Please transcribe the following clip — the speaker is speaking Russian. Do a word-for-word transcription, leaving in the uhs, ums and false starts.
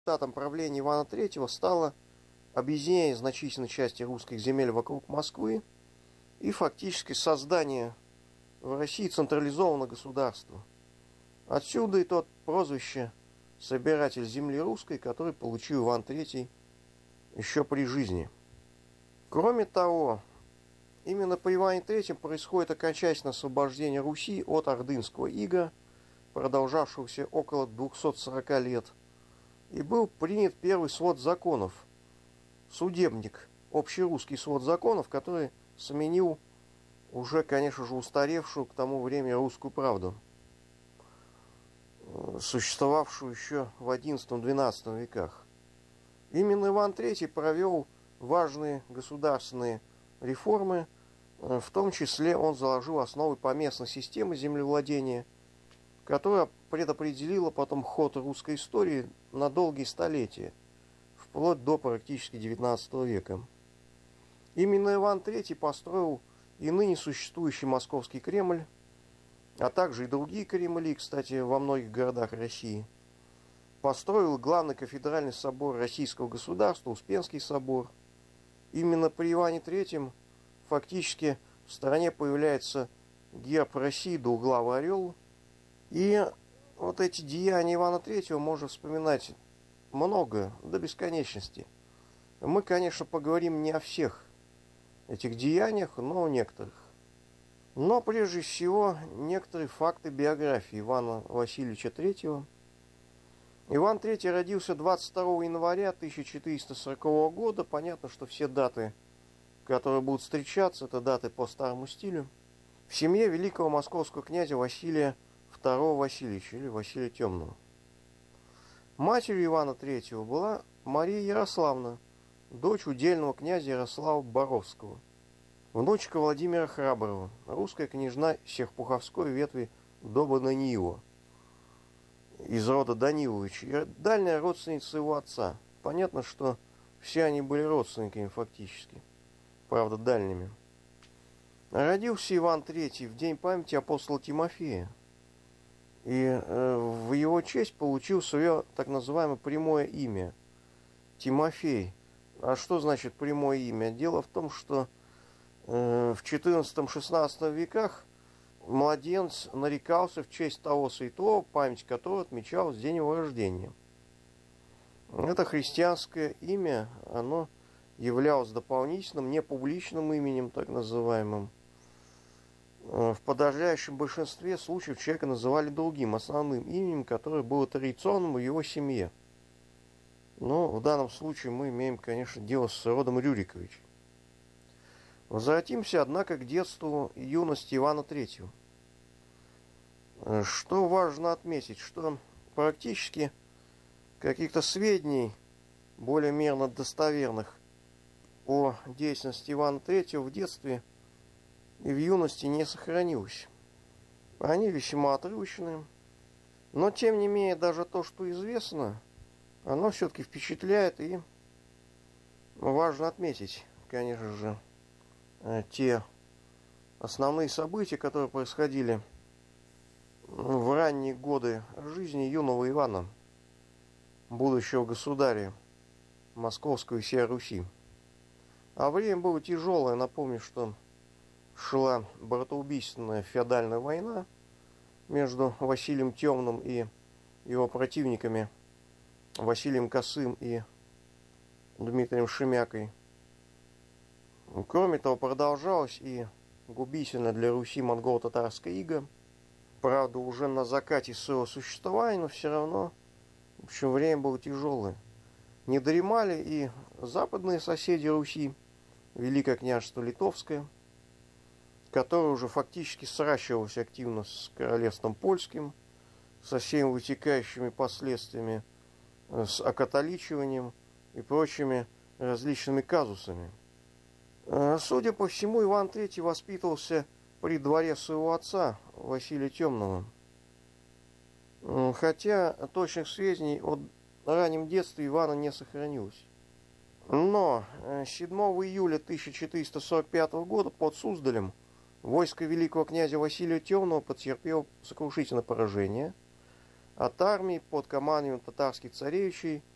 Результатом правления Ивана третьего стало объединение значительной части русских земель вокруг Москвы и фактически создание в России централизованного государства. Отсюда и тот прозвище «собиратель земли русской», который получил Иван третий еще при жизни. Кроме того, именно по Иване третьем происходит окончательное освобождение Руси от ордынского ига, продолжавшегося около двухсот сорока лет, и был принят первый свод законов, судебник, общерусский свод законов, который сменил уже, конечно же, устаревшую к тому времени «Русскую правду», существовавшую еще в одиннадцатом-двенадцатом веках. Именно Иван третий провел важные государственные реформы, в том числе он заложил основы поместной системы землевладения, которая предопределила потом ход русской истории на долгие столетия, вплоть до практически девятнадцатого века. Именно Иван третий построил и ныне существующий Московский Кремль, а также и другие Кремли, кстати, во многих городах России. Построил главный кафедральный собор российского государства, Успенский собор. Именно при Иване третьем фактически в стране появляется герб России, двуглавый орел. И вот эти деяния Ивана третьего можно вспоминать много, до бесконечности. Мы, конечно, поговорим не о всех этих деяниях, но о некоторых. Но прежде всего некоторые факты биографии Ивана Васильевича третьего. Иван третий родился двадцать второго января тысяча четыреста сорокового года. Понятно, что все даты, которые будут встречаться, это даты по старому стилю. В семье великого московского князя Василия второго Васильевича, или Василия Темного. Матерью Ивана третьего была Мария Ярославна, дочь удельного князя Ярослава Боровского, внучка Владимира Храброго, русская княжна Серпуховской ветви дома Даниила, из рода Данилович, и дальняя родственница его отца. Понятно, что все они были родственниками фактически, правда дальними. Родился Иван третий в день памяти апостола Тимофея, и э, в его честь получил свое так называемое прямое имя Тимофей. А что значит прямое имя? Дело в том, что э, в четырнадцатом-шестнадцатом веках младенец нарекался в честь того святого, память которого отмечалась в день его рождения. Это христианское имя, оно являлось дополнительным, непубличным именем, так называемым. В подавляющем большинстве случаев человека называли другим, основным именем, которое было традиционным в его семье. Но в данном случае мы имеем, конечно, дело с родом Рюрикович. Возвратимся, однако, к детству и юности Ивана третьего. Что важно отметить, что практически каких-то сведений, более мерно достоверных, о деятельности Ивана третьего в детстве и в юности не сохранилось. Они весьма отрывочны, но тем не менее даже то, что известно, оно все-таки впечатляет, и важно отметить, конечно же, те основные события, которые происходили в ранние годы жизни юного Ивана, будущего государя Московского и всей Руси. А время было тяжелое. Напомню, что шла братоубийственная феодальная война между Василием Темным и его противниками Василием Косым и Дмитрием Шемякой. Кроме того, продолжалась и губительная для Руси монголо-татарская ига. Правда, уже на закате своего существования, но все равно, в общем, время было тяжелое. Не дремали и западные соседи Руси, Великое княжество Литовское, которое уже фактически сращивалось активно с королевством польским, со всеми вытекающими последствиями, с окатоличиванием и прочими различными казусами. Судя по всему, Иван третий воспитывался при дворе своего отца, Василия Темного. Хотя точных сведений о раннем детстве Ивана не сохранилось. Но седьмого июля тысяча четыреста сорок пятого года под Суздалем войско великого князя Василия Темного потерпело сокрушительное поражение от армии под командованием татарских царевичей